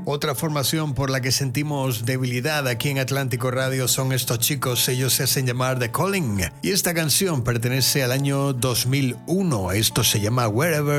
Otra formación por la que sentimos debilidad aquí en Atlántico Radio son estos chicos. Ellos se hacen llamar The Calling y esta canción pertenece al año 2001. Esto se llama Wherever